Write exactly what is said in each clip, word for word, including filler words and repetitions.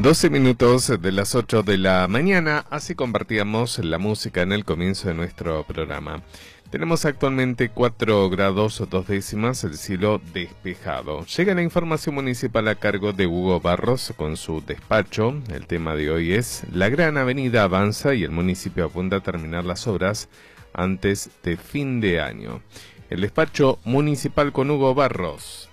doce minutos de las ocho de la mañana, así compartíamos la música en el comienzo de nuestro programa. Tenemos actualmente cuatro grados dos décimas, el cielo despejado. Llega la información municipal a cargo de Hugo Barros con su despacho. El tema de hoy es: la gran avenida avanza y el municipio apunta a terminar las obras antes de fin de año. El despacho municipal con Hugo Barros.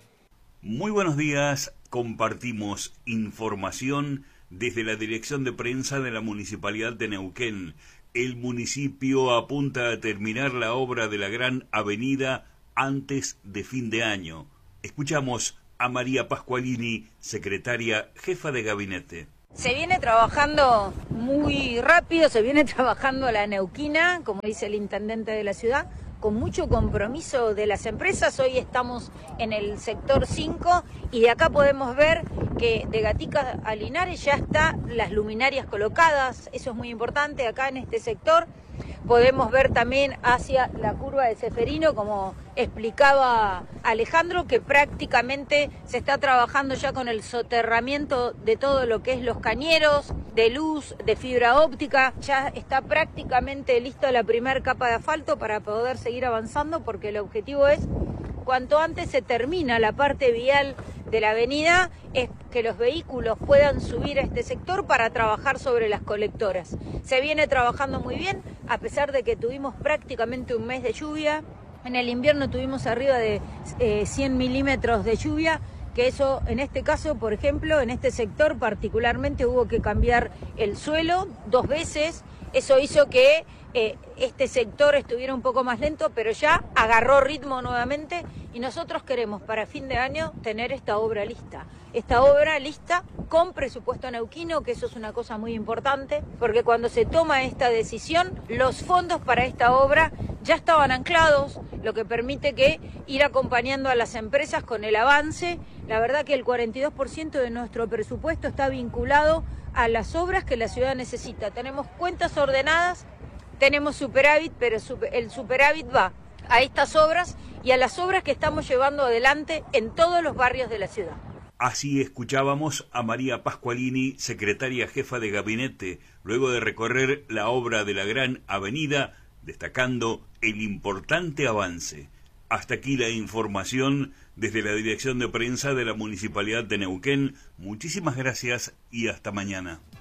Muy buenos días, compartimos información desde la Dirección de Prensa de la Municipalidad de Neuquén. El municipio apunta a terminar la obra de la gran avenida antes de fin de año. Escuchamos a María Pascualini, secretaria jefa de gabinete. Se viene trabajando muy rápido, se viene trabajando la neuquina, como dice el intendente de la ciudad, con mucho compromiso de las empresas. Hoy estamos en el sector cinco y de acá podemos ver que de Gatica a Linares ya están las luminarias colocadas. Eso es muy importante acá en este sector. Podemos ver también hacia la curva de Ceferino, como explicaba Alejandro, que prácticamente se está trabajando ya con el soterramiento de todo lo que es los cañeros, de luz, de fibra óptica. Ya está prácticamente lista la primera capa de asfalto para poder seguir avanzando, porque el objetivo es, cuanto antes se termina la parte vial de la avenida, es que los vehículos puedan subir a este sector para trabajar sobre las colectoras. Se viene trabajando muy bien, a pesar de que tuvimos prácticamente un mes de lluvia. En el invierno tuvimos arriba de eh, cien milímetros de lluvia, que eso, en este caso, por ejemplo, en este sector particularmente hubo que cambiar el suelo dos veces. Eso hizo que eh, este sector estuviera un poco más lento, pero ya agarró ritmo nuevamente y nosotros queremos para fin de año tener esta obra lista. Esta obra lista con presupuesto neuquino, que eso es una cosa muy importante, porque cuando se toma esta decisión, los fondos para esta obra ya estaban anclados, lo que permite que ir acompañando a las empresas con el avance. La verdad que el cuarenta y dos por ciento de nuestro presupuesto está vinculado a las obras que la ciudad necesita. Tenemos cuentas ordenadas, tenemos superávit, pero el superávit va a estas obras y a las obras que estamos llevando adelante en todos los barrios de la ciudad. Así escuchábamos a María Pascualini, secretaria jefa de gabinete, luego de recorrer la obra de la gran avenida, destacando el importante avance. Hasta aquí la información desde la Dirección de Prensa de la Municipalidad de Neuquén. Muchísimas gracias y hasta mañana.